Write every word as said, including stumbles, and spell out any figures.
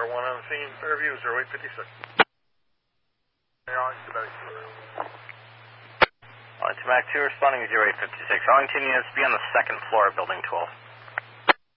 Car one on the scene, Fairview, zero eight fifty-six. Arlington, Mac two. Arlington, Mac two responding to zero eight fifty-six. Arlington units be on the second floor of Building twelve.